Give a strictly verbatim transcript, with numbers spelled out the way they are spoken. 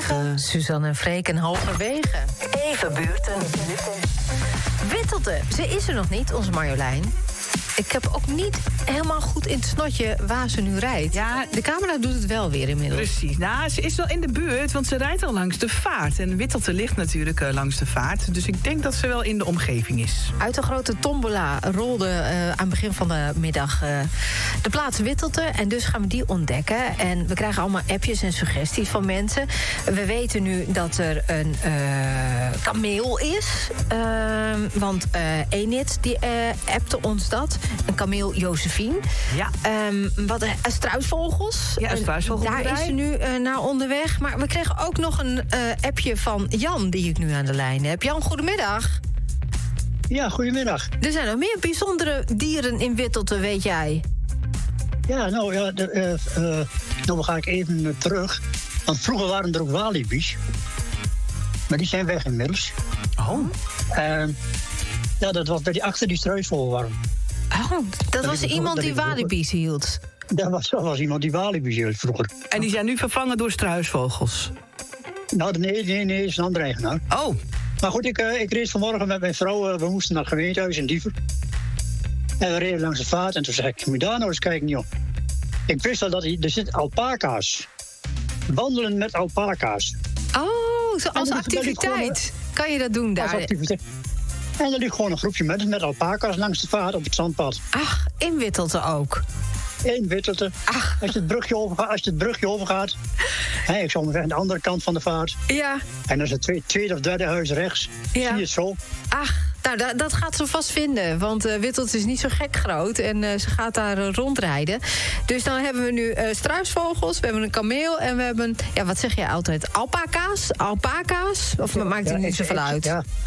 Goedemorgen. Suzanne en Freek en halverwege. Even buurten. Wittelde, ze is er nog niet, onze Marjolein. Ik heb ook niet helemaal goed in het snotje waar ze nu rijdt. Ja, de camera doet het wel weer inmiddels. Precies. Nou, ze is wel in de buurt, want ze rijdt al langs de vaart. En Wittelte ligt natuurlijk uh, langs de vaart. Dus ik denk dat ze wel in de omgeving is. Uit de grote tombola rolde uh, aan het begin van de middag uh, de plaats Wittelte. En dus gaan we die ontdekken. En we krijgen allemaal appjes en suggesties van mensen. We weten nu dat er een uh, kameel is. Uh, want uh, Enid die uh, appte ons dat. Een kameel Josephine. Ja. Um, wat uh, struisvogels. Ja, struisvogels. Daar is ze nu uh, naar onderweg. Maar we kregen ook nog een uh, appje van Jan, die ik nu aan de lijn heb. Jan, goedemiddag. Ja, goedemiddag. Er zijn nog meer bijzondere dieren in Wittelte, weet jij? Ja, nou ja, de, uh, uh, nou ga ik even uh, terug. Want vroeger waren er ook walibi's. Maar die zijn weg inmiddels. Oh. Uh, ja, dat was bij die achter die struisvogelwarm. Oh, dat, dat was iemand die walibi's hield. Dat was, dat was iemand die walibi's hield vroeger. En die zijn nu vervangen door struisvogels? Nou, nee, nee, nee, is een andere eigenaar. Oh. Maar goed, ik, uh, ik reed vanmorgen met mijn vrouw. Uh, we moesten naar het gemeentehuis in Diever. En we reden langs de vaart. En toen zei ik, moet je daar nou eens kijken, joh. Ik wist al dat er, er zitten alpaca's. Wandelen met alpaca's. Oh, zo als dat, activiteit. Dat kan je dat doen daar? Als activiteit. En er ligt gewoon een groepje mensen met alpaca's langs de vaart op het zandpad. Ach, in Wittelte ook. In Wittelte. Ach. Als je het brugje overgaat, als je het brugje overgaat hè, ik zou maar zeggen, aan de andere kant van de vaart. Ja. En als het tweede, tweede of derde huis rechts, ja. zie je het zo. Ach, nou, da- dat gaat ze vast vinden. Want uh, Wittelte is niet zo gek groot. En uh, ze gaat daar uh, rondrijden. Dus dan hebben we nu uh, struisvogels. We hebben een kameel. En we hebben, ja, wat zeg je altijd? Alpaca's? Alpaca's? Of Ja, maakt het ja, niet ik- zoveel ik- uit? Ja,